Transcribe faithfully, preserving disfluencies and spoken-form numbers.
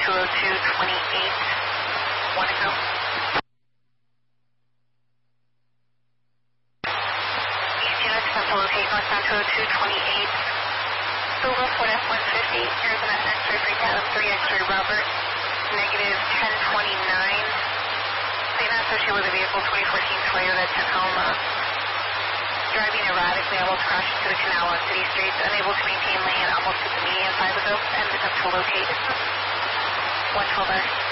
two oh two twenty-eight. Want to go? East units, attempt to locate northbound two oh two twenty-eight. Silver Ford F one fifty, Arizona X-ray three Adam three X-ray Robert, negative ten twenty-nine. State not associated with the vehicle, twenty fourteen Toyota Tacoma. Driving erratically, almost crashed into the canal on city streets, unable to maintain lane almost at the median five ago, and attempt to locate. one twelve R.